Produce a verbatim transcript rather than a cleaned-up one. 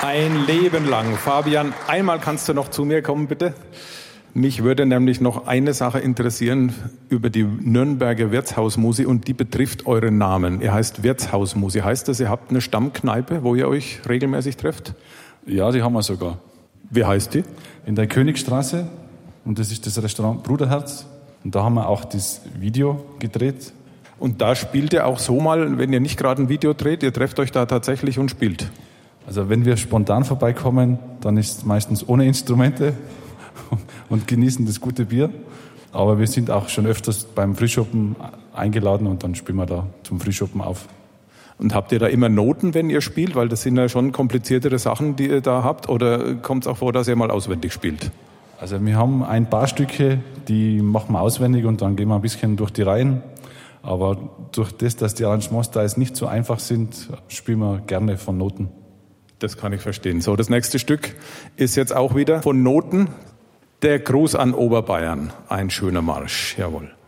Ein Leben lang. Fabian, einmal kannst du noch zu mir kommen, bitte. Mich würde nämlich noch eine Sache interessieren über die Nürnberger Wirtshausmusik und die betrifft euren Namen. Ihr heißt Wirtshausmusik. Heißt das, ihr habt eine Stammkneipe, wo ihr euch regelmäßig trefft? Ja, die haben wir sogar. Wie heißt die? In der Königstraße. Und das ist das Restaurant Bruderherz. Und da haben wir auch das Video gedreht. Und da spielt ihr auch so mal, wenn ihr nicht gerade ein Video dreht, ihr trefft euch da tatsächlich und spielt? Also wenn wir spontan vorbeikommen, dann ist es meistens ohne Instrumente und genießen das gute Bier. Aber wir sind auch schon öfters beim Frühschoppen eingeladen und dann spielen wir da zum Frühschoppen auf. Und habt ihr da immer Noten, wenn ihr spielt? Weil das sind ja schon kompliziertere Sachen, die ihr da habt. Oder kommt es auch vor, dass ihr mal auswendig spielt? Also wir haben ein paar Stücke, die machen wir auswendig und dann gehen wir ein bisschen durch die Reihen. Aber durch das, dass die Arrangements da jetzt nicht so einfach sind, spielen wir gerne von Noten. Das kann ich verstehen. So, das nächste Stück ist jetzt auch wieder von Noten. Der Gruß an Oberbayern. Ein schöner Marsch. Jawohl.